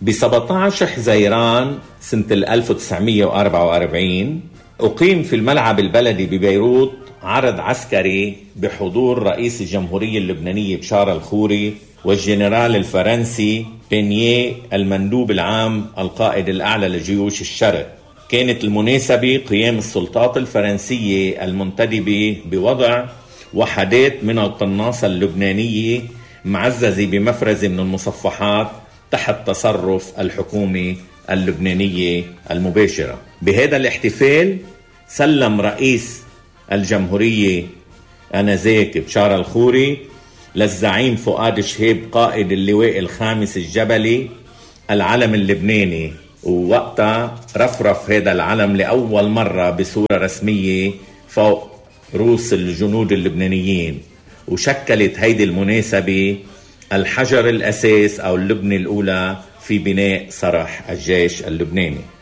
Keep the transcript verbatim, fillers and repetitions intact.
سبعة عشر حزيران سنة ألف وتسعمئة وأربعة وأربعين أقيم في الملعب البلدي ببيروت عرض عسكري بحضور رئيس الجمهورية اللبنانية بشار الخوري والجنرال الفرنسي بينيه المندوب العام القائد الأعلى لجيوش الشرق. كانت المناسبة قيام السلطات الفرنسية المنتدبة بوضع وحدات من القناصة اللبنانية معززة بمفرزة من المصفحات تحت تصرف الحكومة اللبنانية المباشرة. بهذا الاحتفال سلم رئيس الجمهورية آنذاك بشار الخوري للزعيم فؤاد شهيب قائد اللواء الخامس الجبلي العلم اللبناني، ووقتها رفرف هذا العلم لأول مرة بصورة رسمية فوق رؤوس الجنود اللبنانيين، وشكلت هيدي المناسبة الحجر الأساس أو اللبنة الأولى في بناء صرح الجيش اللبناني.